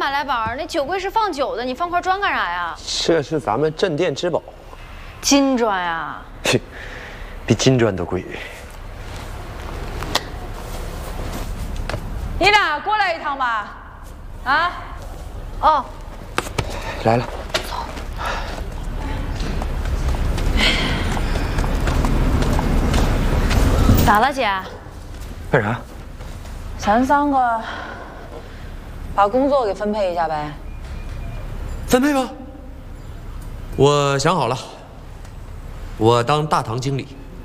马来宝，那酒柜是放酒的，你放块砖干啥呀？ 这是咱们镇店之宝， 金砖啊！ 比金砖都贵。 你俩过来一趟吧。啊？ 哦， 来了。 走。咋了，姐？ 干啥？ 咱三个把工作给分配一下呗。 分配吧。我想好了，我当大堂经理。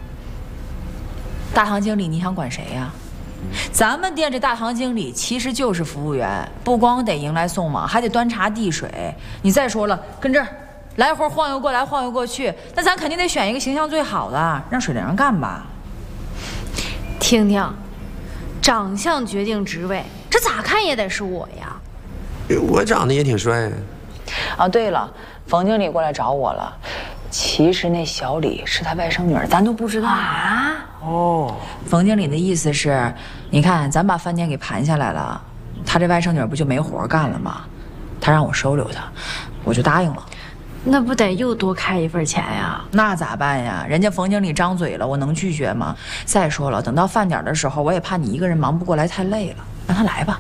大堂经理，你想管谁呀？咱们店这大堂经理其实就是服务员，不光得迎来送往，还得端茶递水。你再说了，跟这儿来回晃悠过来晃悠过去，那咱肯定得选一个形象最好的，让水灵干吧。 听听，长相决定职位，这咋看也得是我呀。 我长得也挺帅。 啊，对了，冯经理过来找我了。其实那小李是他外甥女儿，咱都不知道啊。 哦， 冯经理的意思是，你看咱把饭店给盘下来了，他这外甥女儿不就没活干了吗？他让我收留她，我就答应了。 那不得又多开一份钱呀？ 那咋办呀？人家冯经理张嘴了，我能拒绝吗？再说了，等到饭点的时候，我也怕你一个人忙不过来太累了，让他来吧。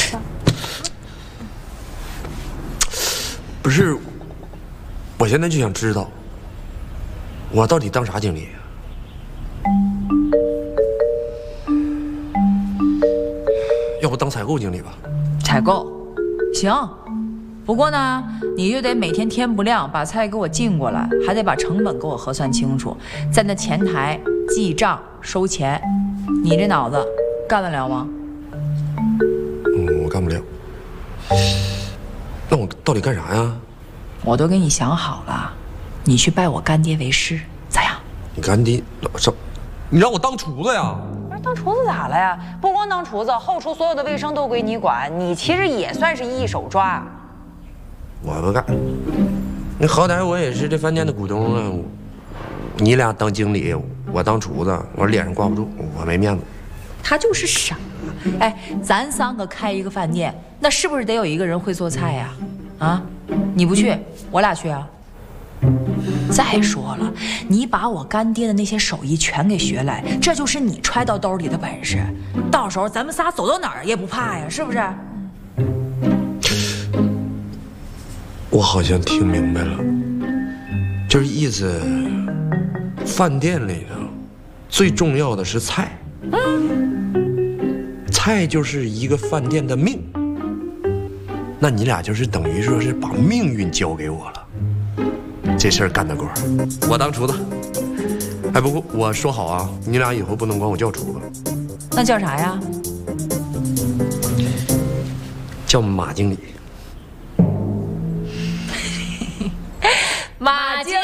不是，我现在就想知道，我到底当啥经理啊？要不当采购经理吧？ 采购，行。不过呢，你就得每天天不亮把菜给我进过来，还得把成本给我核算清楚，在那前台记账收钱。你这脑子干得了吗？ 我干不了。那我到底干啥呀？ 我都给你想好了，你去拜我干爹为师，咋样？ 你干爹什？你让我当厨子呀？ 不是当厨子咋了呀？不光当厨子，后厨所有的卫生都归你管，你其实也算是一手抓。 我不干，你好歹我也是这饭店的股东啊！你俩当经理，我当厨子，我脸上挂不住，我没面子。 他就是傻。哎，咱三个开一个饭店，那是不是得有一个人会做菜呀？啊，你不去，我俩去啊。再说了，你把我干爹的那些手艺全给学来，这就是你揣到兜里的本事。到时候咱们仨走到哪儿也不怕呀，是不是？ 我好像听明白了，就是意思，饭店里头最重要的是菜，菜就是一个饭店的命。那你俩就是等于说是把命运交给我了，这事儿干得过，我当厨子。哎，不过我说好啊，你俩以后不能管我叫厨子， 那叫啥呀？ 叫马经理。 马经